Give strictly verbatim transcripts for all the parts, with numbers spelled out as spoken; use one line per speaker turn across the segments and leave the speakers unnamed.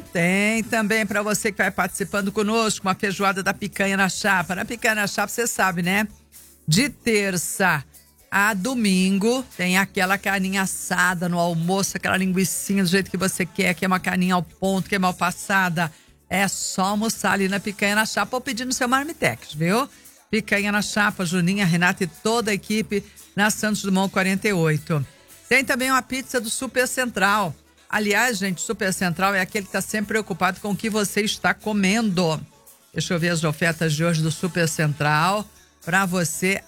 Tem também para você que vai participando conosco, uma feijoada da picanha na chapa. Na picanha na chapa, você sabe, né? De terça a domingo, tem aquela carninha assada no almoço, aquela linguicinha do jeito que você quer, que é uma carninha ao ponto, que é mal passada. É só almoçar ali na picanha na chapa ou pedir no seu Marmitex, viu? Picanha na chapa, Juninha, Renata e toda a equipe na Santos Dumont quarenta e oito. Tem também uma pizza do Super Central. Aliás, gente, Super Central é aquele que está sempre preocupado com o que você está comendo. Deixa eu ver as ofertas de hoje do Super Central para você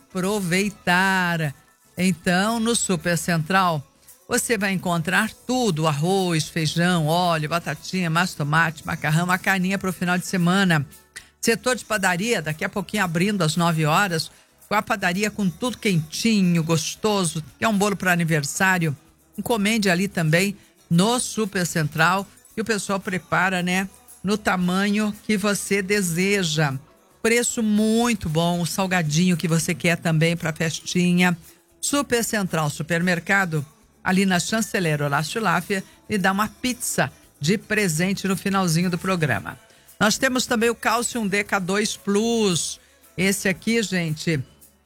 aproveitar. Então, no Super Central, você vai encontrar tudo: arroz, feijão, óleo, batatinha, massa, tomate, macarrão, a carninha para o final de semana. Setor de padaria, daqui a pouquinho abrindo às nove horas, com a padaria com tudo quentinho, gostoso, que é um bolo para aniversário. Encomende ali também no Super Central, que o pessoal prepara, né, no tamanho que você deseja. Preço muito bom, o salgadinho que você quer também para festinha. Super Central Supermercado, ali na Chanceler Horácio Láfia, e dá uma pizza de presente no finalzinho do programa. Nós temos também o Cálcio D K dois Plus. Esse aqui, gente,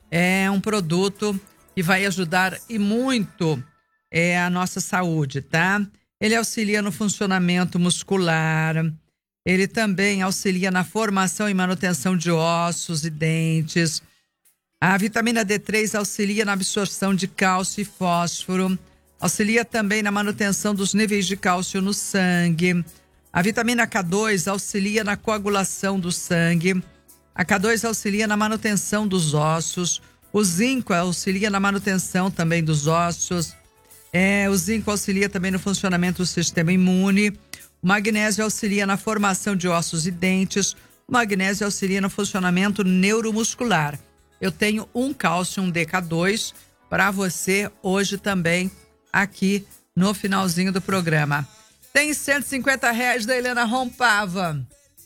é um produto que vai ajudar e muito é a nossa saúde, tá? Ele auxilia no funcionamento muscular, ele também auxilia na formação e manutenção de ossos e dentes. A vitamina D três auxilia na absorção de cálcio e fósforo, auxilia também na manutenção dos níveis de cálcio no sangue. A vitamina K dois auxilia na coagulação do sangue. A K dois auxilia na manutenção dos ossos. O zinco auxilia na manutenção também dos ossos. É, o zinco auxilia também no funcionamento do sistema imune. O magnésio auxilia na formação de ossos e dentes. O magnésio auxilia no funcionamento neuromuscular. Eu tenho um Cálcio D K dois para você hoje também, aqui no finalzinho do programa. Tem cento e cinquenta reais da Helena Rompava.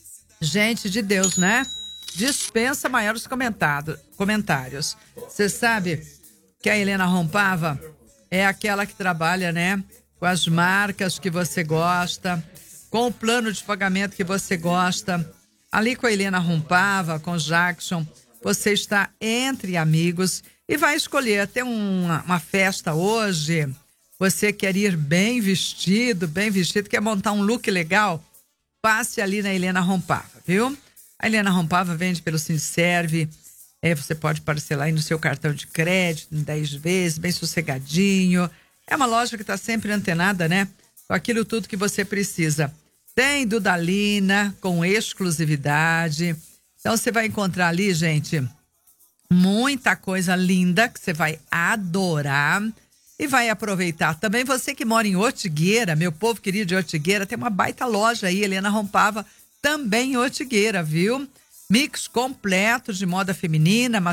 Gente de Deus, né? Dispensa maiores comentários. Você sabe que a Helena Rompava é aquela que trabalha, né, com as marcas que você gosta, com o plano de pagamento que você gosta. Ali com a Helena Rompava, com o Jackson, você está entre amigos e vai escolher. Tem uma, uma festa hoje, você quer ir bem vestido, bem vestido, quer montar um look legal? Passe ali na Helena Rompava, viu? A Helena Rompava vende pelo Sinserve. É, você pode parcelar aí no seu cartão de crédito em dez vezes, bem sossegadinho. É uma loja que está sempre antenada, né? Com aquilo tudo que você precisa. Tem Dudalina com exclusividade. Então você vai encontrar ali, gente, muita coisa linda que você vai adorar e vai aproveitar. Também você que mora em Ortigueira, meu povo querido de Ortigueira, tem uma baita loja aí, Helena Rompava, também em Ortigueira, viu? Mix completo de moda feminina,